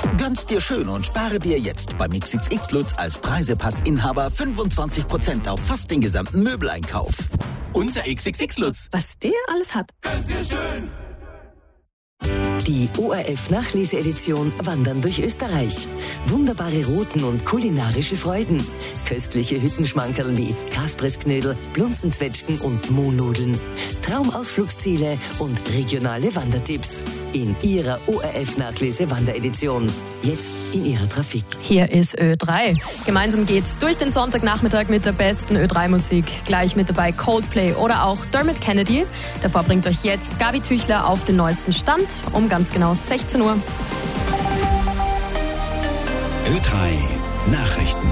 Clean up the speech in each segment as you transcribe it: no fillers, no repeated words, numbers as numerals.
Gönn's dir schön und spare dir jetzt beim XXX Lutz als Preisepass-Inhaber 25% auf fast den gesamten Möbeleinkauf. Unser XXX Lutz. Was der alles hat. Gönn's dir schön. Die ORF-Nachlese-Edition Wandern durch Österreich. Wunderbare Routen und kulinarische Freuden. Köstliche Hüttenschmankerl wie Kaspressknödel, Blunzenzwetschgen und Mohnnudeln. Traumausflugsziele und regionale Wandertipps. In Ihrer ORF-Nachlese-Wanderedition. Jetzt in Ihrer Trafik. Hier ist Ö3. Gemeinsam geht's durch den Sonntagnachmittag mit der besten Ö3-Musik. Gleich mit dabei Coldplay oder auch Dermot Kennedy. Davor bringt euch jetzt Gabi Tüchler auf den neuesten Stand um ganz genau 16 Uhr. Ö3 Nachrichten.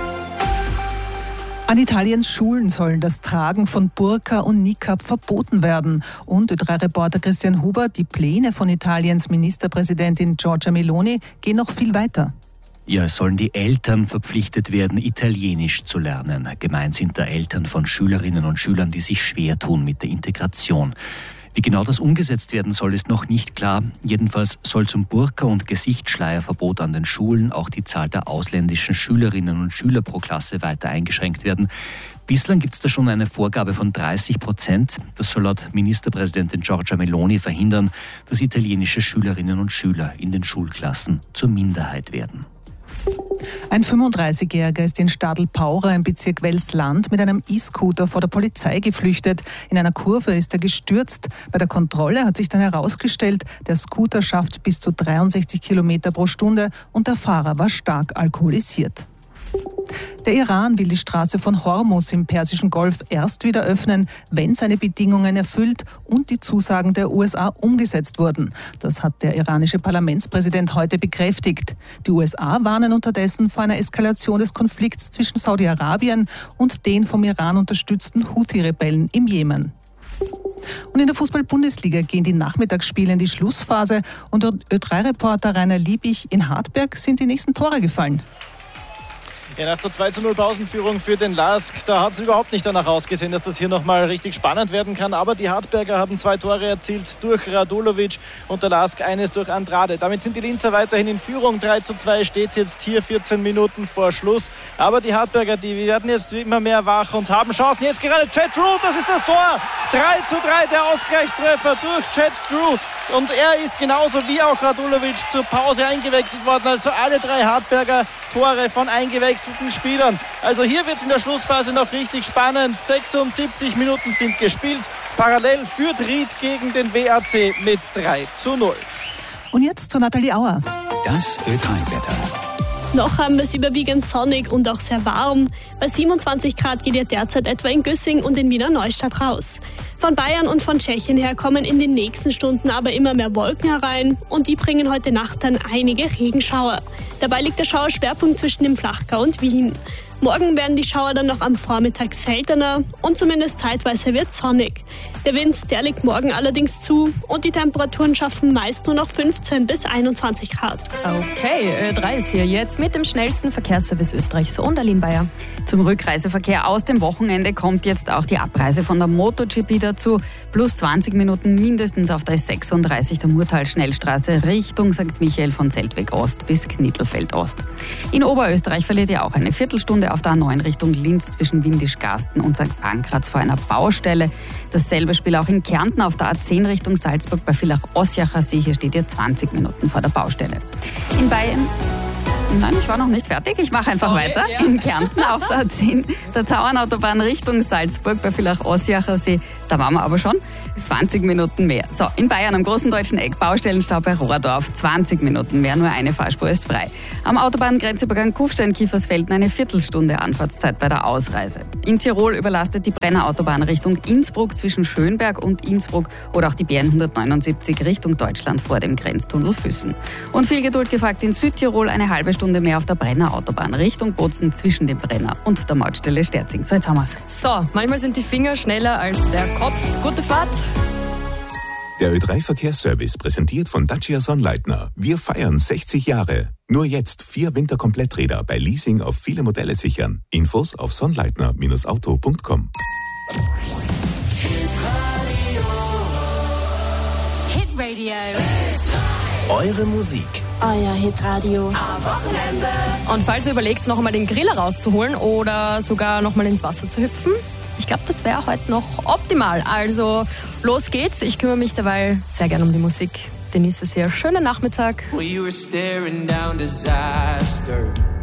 An Italiens Schulen sollen das Tragen von Burka und Niqab verboten werden. Und Ö3-Reporter Christian Huber, die Pläne von Italiens Ministerpräsidentin Giorgia Meloni gehen noch viel weiter. Ja, es sollen die Eltern verpflichtet werden, Italienisch zu lernen. Gemeint sind da Eltern von Schülerinnen und Schülern, die sich schwer tun mit der Integration. Wie genau das umgesetzt werden soll, ist noch nicht klar. Jedenfalls soll zum Burka- und Gesichtsschleierverbot an den Schulen auch die Zahl der ausländischen Schülerinnen und Schüler pro Klasse weiter eingeschränkt werden. Bislang gibt es da schon eine Vorgabe von 30%. Das soll laut Ministerpräsidentin Giorgia Meloni verhindern, dass italienische Schülerinnen und Schüler in den Schulklassen zur Minderheit werden. Ein 35-Jähriger ist in Stadl-Paura im Bezirk Welsland mit einem E-Scooter vor der Polizei geflüchtet. In einer Kurve ist er gestürzt. Bei der Kontrolle hat sich dann herausgestellt, der Scooter schafft bis zu 63 Kilometer pro Stunde und der Fahrer war stark alkoholisiert. Der Iran will die Straße von Hormuz im Persischen Golf erst wieder öffnen, wenn seine Bedingungen erfüllt und die Zusagen der USA umgesetzt wurden. Das hat der iranische Parlamentspräsident heute bekräftigt. Die USA warnen unterdessen vor einer Eskalation des Konflikts zwischen Saudi-Arabien und den vom Iran unterstützten Houthi-Rebellen im Jemen. Und in der Fußball-Bundesliga gehen die Nachmittagsspiele in die Schlussphase und Ö3-Reporter Rainer Liebig in Hartberg sind die nächsten Tore gefallen. Ja, nach der 2:0 Pausenführung für den LASK, da hat es überhaupt nicht danach ausgesehen, dass das hier nochmal richtig spannend werden kann. Aber die Hartberger haben 2 Tore erzielt durch Radulovic und der LASK eines durch Andrade. Damit sind die Linzer weiterhin in Führung. 3:2 steht es jetzt hier 14 Minuten vor Schluss. Aber die Hartberger, die werden jetzt immer mehr wach und haben Chancen. Jetzt gerade Chad Drew, das ist das Tor. 3:3 der Ausgleichstreffer durch Chad Drew. Und er ist genauso wie auch Radulovic zur Pause eingewechselt worden. Also alle 3 Hartberger Tore von eingewechselten Spielern. Also hier wird es in der Schlussphase noch richtig spannend. 76 Minuten sind gespielt. Parallel führt Ried gegen den WAC mit 3:0. Und jetzt zu Nathalie Auer. Das Ö3-Wetter. Noch haben wir es überwiegend sonnig und auch sehr warm. Bei 27 Grad geht ihr derzeit etwa in Güssing und in Wiener Neustadt raus. Von Bayern und von Tschechien her kommen in den nächsten Stunden aber immer mehr Wolken herein und die bringen heute Nacht dann einige Regenschauer. Dabei liegt der Schauerschwerpunkt zwischen dem Flachgau und Wien. Morgen werden die Schauer dann noch am Vormittag seltener und zumindest zeitweise wird es sonnig. Der Wind, der liegt morgen allerdings zu und die Temperaturen schaffen meist nur noch 15 bis 21 Grad. Okay, Ö3 ist hier jetzt mit dem schnellsten Verkehrsservice Österreichs und Aline Bayer. Zum Rückreiseverkehr aus dem Wochenende kommt jetzt auch die Abreise von der MotoGP dazu. Plus 20 Minuten mindestens auf der S36 der Murtal-Schnellstraße Richtung St. Michael von Zeltweg Ost bis Knittelfeld Ost. In Oberösterreich verliert ihr auch eine Viertelstunde auf der A9 Richtung Linz zwischen Windischgarsten und St. Pankraz vor einer Baustelle. Dasselbe Spiel auch in Kärnten auf der A10 Richtung Salzburg bei Villach-Ossiacher See. Hier steht ihr 20 Minuten vor der Baustelle. In Bayern... Nein, ich war noch nicht fertig. Ich mache einfach weiter. Ja. In Kärnten auf der A10, der Zauernautobahn Richtung Salzburg bei Villach-Ossiacher See. Da waren wir aber schon. 20 Minuten mehr. So, in Bayern am großen deutschen Eck, Baustellenstau bei Rohrdorf. 20 Minuten mehr, nur eine Fahrspur ist frei. Am Autobahngrenzübergang Kufstein-Kiefersfelden eine Viertelstunde Anfahrtszeit bei der Ausreise. In Tirol überlastet die Brennerautobahn Richtung Innsbruck zwischen Schönberg und Innsbruck oder auch die BN 179 Richtung Deutschland vor dem Grenztunnel Füssen. Und viel Geduld gefragt in Südtirol, eine halbe Stunde mehr auf der Brennerautobahn Richtung Bozen zwischen dem Brenner und der Mautstelle Sterzing. So, jetzt haben wir's. So, manchmal sind die Finger schneller als der Kopf. Gute Fahrt! Der Ö3-Verkehrsservice präsentiert von Dacia Sonnleitner. Wir feiern 60 Jahre. Nur jetzt 4 Winterkompletträder bei Leasing auf viele Modelle sichern. Infos auf sonnleitner-auto.com. Hit Radio. Eure Musik, euer Hitradio. Am Wochenende. Und falls ihr überlegt, noch einmal den Griller rauszuholen oder sogar noch mal ins Wasser zu hüpfen, ich glaube, das wäre heute noch optimal. Also los geht's. Ich kümmere mich dabei sehr gern um die Musik. Denise ist hier. Schönen Nachmittag. We were staring down disaster.